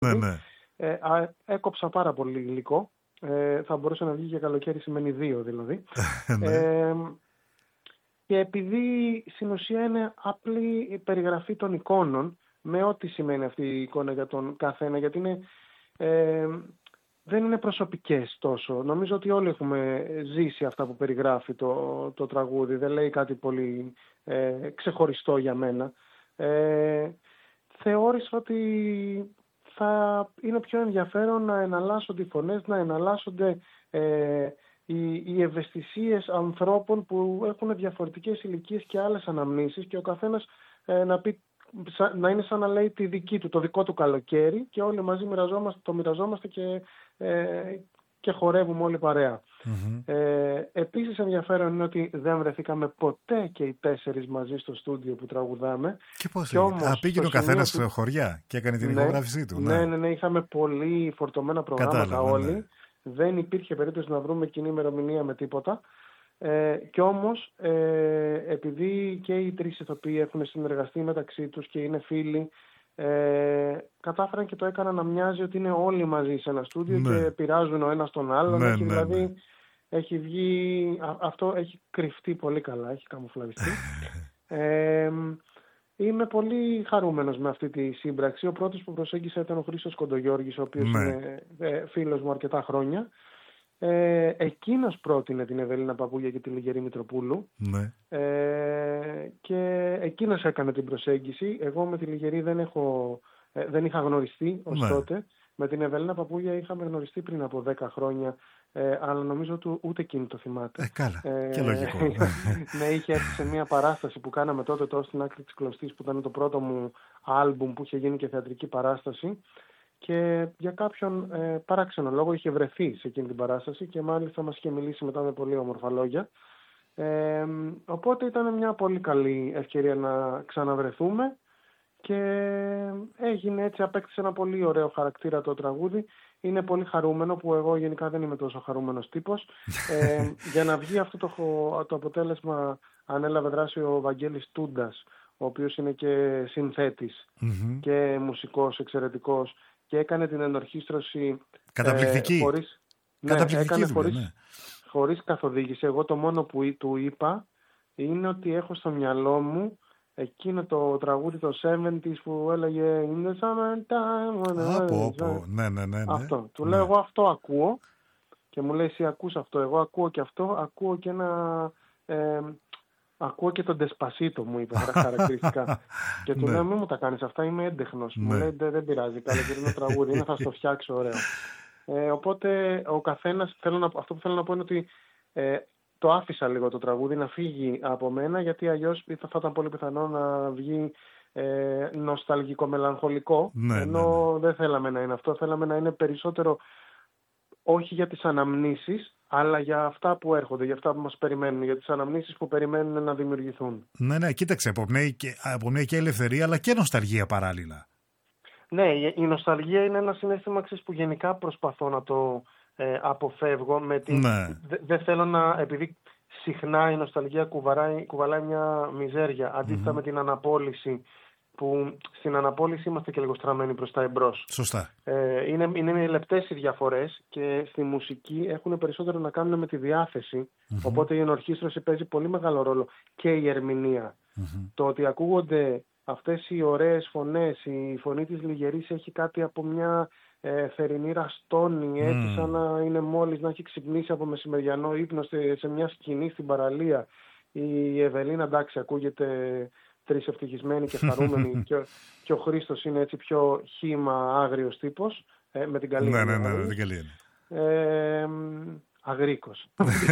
Ναι, ναι. Έκοψα πάρα πολύ υλικό. Θα μπορούσε να βγει για καλοκαίρι, σημαίνει 2 δηλαδή. Ναι. Και επειδή στην ουσία είναι απλή περιγραφή των εικόνων, με ό,τι σημαίνει αυτή η εικόνα για τον καθένα, γιατί είναι, δεν είναι προσωπικές τόσο. Νομίζω ότι όλοι έχουμε ζήσει αυτά που περιγράφει το τραγούδι. Δεν λέει κάτι πολύ ξεχωριστό για μένα. Θεώρησα ότι θα είναι πιο ενδιαφέρον να εναλλάσσονται οι φωνές, να εναλλάσσονται οι ευαισθησίες ανθρώπων που έχουν διαφορετικές ηλικίες και άλλες αναμνήσεις, και ο καθένας να είναι σαν να λέει τη δική του, το δικό του καλοκαίρι, και όλοι μαζί το μοιραζόμαστε και χορεύουμε όλοι παρέα. Επίσης ενδιαφέρον είναι ότι δεν βρεθήκαμε ποτέ και οι 4 μαζί στο στούντιο που τραγουδάμε. Και πώς πήγαινε ο καθένας χωριά και έκανε την ηχογράφησή του. Ναι, είχαμε πολύ φορτωμένα προγράμματα όλοι. Ναι. Δεν υπήρχε περίπτωση να βρούμε κοινή ημερομηνία με τίποτα. Κι όμως, επειδή και οι 3 ηθοποιοί έχουν συνεργαστεί μεταξύ τους και είναι φίλοι, κατάφεραν και το έκαναν να μοιάζει ότι είναι όλοι μαζί σε ένα στούντιο, ναι, και πειράζουν ο ένας τον άλλον. Δηλαδή, έχει βγει, αυτό έχει κρυφτεί πολύ καλά, έχει καμουφλαριστεί. Είμαι πολύ χαρούμενος με αυτή τη σύμπραξη. Ο πρώτος που προσέγγισε ήταν ο Χρήστος Κοντογιώργης, ο οποίος είναι φίλος μου αρκετά χρόνια. Εκείνος πρότεινε την Ευελίνα Παπούγια και τη Λιγερή Μητροπούλου, και εκείνος έκανε την προσέγγιση. Εγώ με τη Λιγερή δεν είχα γνωριστεί ως τότε. Με την Ευελίνα Παπούγια είχαμε γνωριστεί πριν από 10 χρόνια, αλλά νομίζω ότι ούτε εκείνη το θυμάται. Καλά, και λογικό. Ναι, είχε έρθει σε μια παράσταση που κάναμε τότε στην Άκρη της Κλωστής, που ήταν το πρώτο μου άλμπουμ που είχε γίνει και θεατρική παράσταση, και για κάποιον παράξενο λόγο είχε βρεθεί σε εκείνη την παράσταση και μάλιστα μας είχε μιλήσει μετά με πολύ όμορφα λόγια. Οπότε ήταν μια πολύ καλή ευκαιρία να ξαναβρεθούμε, και έγινε έτσι, απέκτησε ένα πολύ ωραίο χαρακτήρα το τραγούδι. Είναι πολύ χαρούμενο, που εγώ γενικά δεν είμαι τόσο χαρούμενος τύπος. Για να βγει αυτό το αποτέλεσμα ανέλαβε δράση ο Βαγγέλης Τούντας, ο οποίος είναι και συνθέτης και μουσικός εξαιρετικός, και έκανε την ενορχήστρωση καταπληκτική. Χωρίς καθοδήγηση. Εγώ το μόνο που του είπα είναι ότι έχω στο μυαλό μου εκείνο το τραγούδι το 70's που έλεγε In the summertime. Ναι. Αυτό. Του λέω εγώ αυτό ακούω, και μου λέει εσύ ακούς αυτό. Εγώ ακούω και αυτό, ακούω και ακούω και τον Ντεσπασίτο, μου είπε χαρακτηριστικά. Και του λέω μην μου τα κάνεις αυτά, είμαι έντεχνος. Μου λέει δεν πειράζει, καλοκαιρινό τραγούδι είναι, θα στο φτιάξω ωραίο. Οπότε ο καθένας, αυτό που θέλω να πω είναι ότι το άφησα λίγο το τραγούδι να φύγει από μένα, γιατί αλλιώς θα ήταν πολύ πιθανό να βγει νοσταλγικό, μελαγχολικό, ενώ δεν θέλαμε να είναι αυτό. Θέλαμε να είναι περισσότερο όχι για τις αναμνήσεις, αλλά για αυτά που έρχονται, για αυτά που μας περιμένουν, για τις αναμνήσεις που περιμένουν να δημιουργηθούν. Ναι, κοίταξε, αποπνέει και ελευθερία, αλλά και νοσταλγία παράλληλα. Ναι, η νοσταλγία είναι ένα συναίσθημα που γενικά προσπαθώ να το αποφεύγω. Δεν θέλω να, επειδή συχνά η νοσταλγία κουβαλάει μια μιζέρια, αντίθετα με την αναπόλυση, που στην αναπόλυση είμαστε και λίγο στραμμένοι προς τα εμπρός. Σωστά. Είναι λεπτές οι διαφορές, και στη μουσική έχουν περισσότερο να κάνουν με τη διάθεση, οπότε η ενορχήστρωση παίζει πολύ μεγάλο ρόλο, και η ερμηνεία. Το ότι ακούγονται αυτές οι ωραίες φωνές, η φωνή της Λιγερής έχει κάτι από μια θερινή ραστόνη, έτσι σαν να είναι μόλις να έχει ξυπνήσει από μεσημεριανό ύπνο σε μια σκηνή στην παραλία. Η Ευελίνα, εντάξει, ακούγεται τρισευτυχισμένη και χαρούμενη, και ο Χρήστος είναι έτσι πιο χύμα άγριος τύπος, με την καλή έννοια. Ναι, την καλή έννοια. Αγρίκος.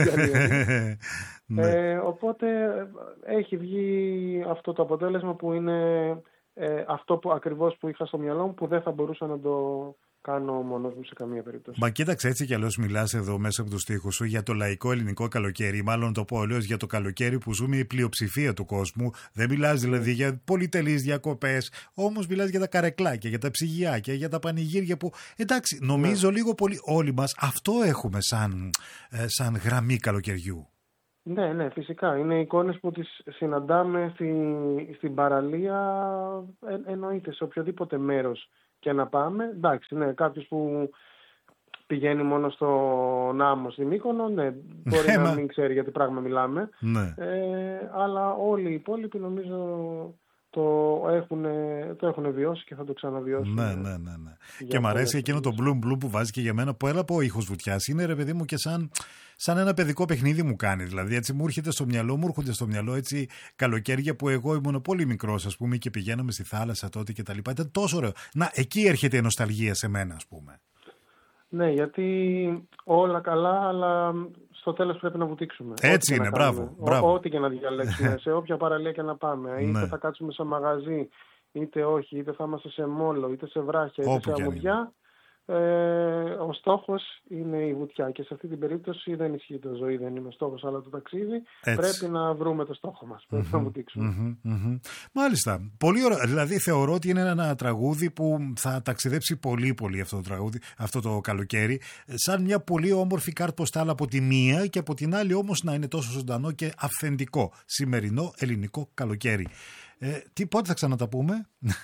Οπότε έχει βγει αυτό το αποτέλεσμα, που είναι αυτό που ακριβώς που είχα στο μυαλό μου, που δεν θα μπορούσα να το κάνω μόνος μου σε καμία περίπτωση. Μα κοίταξε, έτσι κι αλλιώς μιλάς εδώ μέσα από τους στίχους σου για το λαϊκό ελληνικό καλοκαίρι, μάλλον το πω αλλιώς για το καλοκαίρι που ζούμε η πλειοψηφία του κόσμου. Δεν μιλάς δηλαδή για πολυτελείς διακοπές, όμως μιλάς για τα καρεκλάκια, για τα ψυγιάκια, για τα πανηγύρια που, εντάξει, νομίζω λίγο πολύ όλοι μας αυτό έχουμε σαν γραμμή καλοκαιριού. Ναι, φυσικά. Είναι εικόνες που τις συναντάμε στην παραλία, εννοείται, σε οποιοδήποτε μέρος και να πάμε. Εντάξει, ναι, κάποιος που πηγαίνει μόνο στον άμμο στην Μύκονο, ναι, μπορεί να μην ξέρει για τι πράγμα μιλάμε. Ναι. Αλλά όλοι οι υπόλοιποι νομίζω το έχουν βιώσει και θα το ξαναβιώσουν. Ναι. Και μ' αρέσει εκείνο το μπλουμ που βάζει και για μένα, που έλα από ο ήχος βουτιάς είναι, ρε παιδί μου, και σαν ένα παιδικό παιχνίδι μου κάνει. Δηλαδή, έτσι μου έρχονται στο μυαλό έτσι καλοκαίρια που εγώ ήμουν πολύ μικρός, ας πούμε, και πηγαίναμε στη θάλασσα τότε και τα λοιπά. Ήταν τόσο ωραίο. Να, εκεί έρχεται η νοσταλγία σε μένα, ας πούμε. Ναι, γιατί όλα καλά, αλλά στο τέλος πρέπει να βουτήξουμε. Έτσι είναι, μπράβο. Ό,τι και να διαλέξουμε, σε όποια παραλία και να πάμε. Είτε θα κάτσουμε σε μαγαζί, είτε όχι, είτε θα είμαστε σε μόλο, είτε σε βράχια, είτε σε αμμουδιά. Ο στόχος είναι η βουτιά και σε αυτή την περίπτωση δεν ισχύει το ζωή, δεν είναι ο στόχος αλλά το ταξίδι. Έτσι. Πρέπει να βρούμε το στόχο μας, πρέπει να βουτήξουμε. Μάλιστα, πολύ ωραία. Δηλαδή θεωρώ ότι είναι ένα τραγούδι που θα ταξιδέψει πολύ αυτό το τραγούδι, αυτό το καλοκαίρι, σαν μια πολύ όμορφη κάρτα ποστάλ από τη μία και από την άλλη όμως να είναι τόσο ζωντανό και αυθεντικό σημερινό ελληνικό καλοκαίρι. Πότε θα ξαναταπούμε?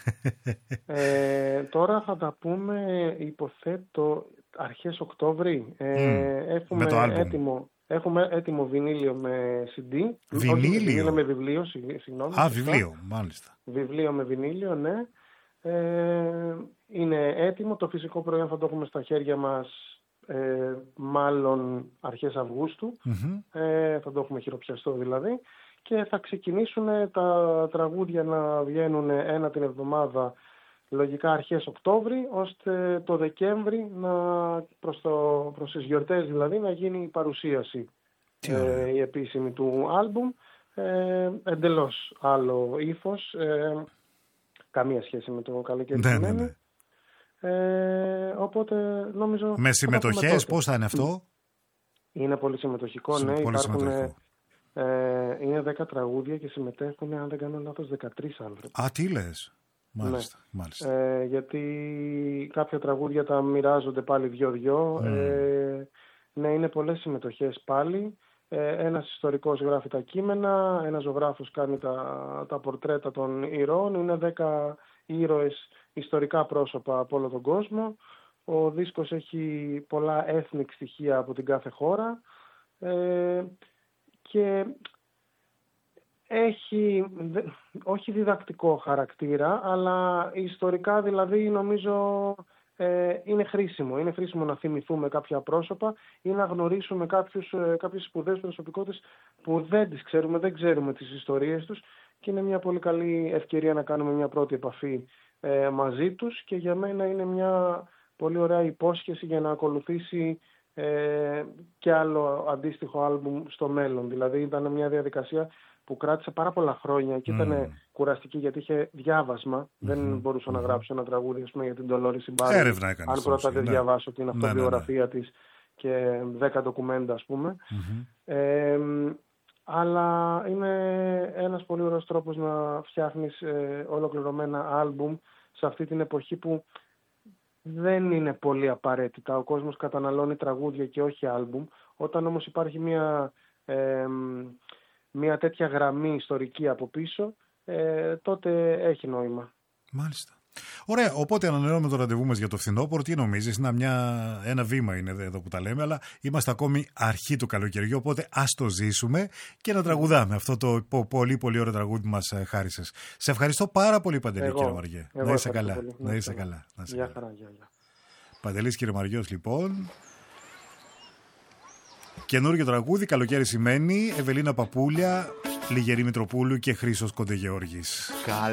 Τώρα θα τα πούμε, υποθέτω, αρχές Οκτώβρη. Με το άλμπουμ. Έχουμε έτοιμο βινίλιο με CD. Βινίλιο? Με βιβλίο, συγγνώμη. Βιβλίο, μάλιστα. Βιβλίο με βινίλιο, ναι. Είναι έτοιμο. Το φυσικό προϊόν θα το έχουμε στα χέρια μας μάλλον αρχές Αυγούστου. Θα το έχουμε χειροπιαστό δηλαδή. Και θα ξεκινήσουν τα τραγούδια να βγαίνουν ένα την εβδομάδα, λογικά αρχές Οκτώβρη, ώστε το Δεκέμβρη, προς τις γιορτές δηλαδή, να γίνει η παρουσίαση η επίσημη του άλμπουμ. Εντελώς άλλο ύφος, καμία σχέση με το καλοκαίρι που μένει. Οπότε νομίζω... Με συμμετοχές πώς θα είναι αυτό? Είναι πολύ συμμετοχικό, ναι. Υπάρχουν... είναι 10 τραγούδια και συμμετέχουν, αν δεν κάνω λάθος, 13 άνθρωποι. Α, τι λες? Μάλιστα. Ναι. Μάλιστα. Γιατί κάποια τραγούδια τα μοιράζονται πάλι δυο-δυο. Ναι, είναι πολλές συμμετοχές πάλι. Ένας ιστορικός γράφει τα κείμενα, ένας ζωγράφος κάνει τα πορτρέτα των ηρώων. Είναι 10 ήρωες, ιστορικά πρόσωπα από όλο τον κόσμο. Ο δίσκος έχει πολλά ethnic στοιχεία από την κάθε χώρα. Και έχει όχι διδακτικό χαρακτήρα, αλλά ιστορικά δηλαδή νομίζω είναι χρήσιμο. Είναι χρήσιμο να θυμηθούμε κάποια πρόσωπα ή να γνωρίσουμε κάποιες σπουδαίες προσωπικότητες που δεν τις ξέρουμε, δεν ξέρουμε τις ιστορίες τους και είναι μια πολύ καλή ευκαιρία να κάνουμε μια πρώτη επαφή μαζί τους και για μένα είναι μια πολύ ωραία υπόσχεση για να ακολουθήσει και άλλο αντίστοιχο άλμπουμ στο μέλλον. Δηλαδή ήταν μια διαδικασία που κράτησε πάρα πολλά χρόνια και ήταν κουραστική γιατί είχε διάβασμα. Δεν μπορούσα να γράψω ένα τραγούδι, ας πούμε, για την Ντολόρη Σιμπάρη. Έρευνα έκανε. Αν πρώτα δεν διαβάσω την αυτοβιογραφία της και 10 ντοκουμέντα, ας πούμε. Αλλά είναι ένας πολύ ωραίος τρόπος να φτιάχνεις ολοκληρωμένα άλμπουμ σε αυτή την εποχή που δεν είναι πολύ απαραίτητα. Ο κόσμος καταναλώνει τραγούδια και όχι άλμπουμ. Όταν όμως υπάρχει μια τέτοια γραμμή ιστορική από πίσω, τότε έχει νόημα. Μάλιστα. Ωραία, οπότε ανανεώνουμε το ραντεβού μας για το φθινόπωρο. Τι νομίζεις? Ένα βήμα είναι εδώ που τα λέμε, αλλά είμαστε ακόμη αρχή του καλοκαιριού, οπότε ας το ζήσουμε και να τραγουδάμε αυτό το πολύ πολύ ωραίο τραγούδι που μας χάρισες. Σε ευχαριστώ πάρα πολύ, Παντελή, κύριε Μαριέ. Να είσαι καλά. Να είσαι καλά. Γεια χαρά. Παντελής κύριε Μαριός, λοιπόν. Καινούργιο τραγούδι, καλοκαίρι σημαίνει, Ευελίνα Παπούλια, Λιγερή Μητροπούλου και Χρήστος Κοντεγεώργης.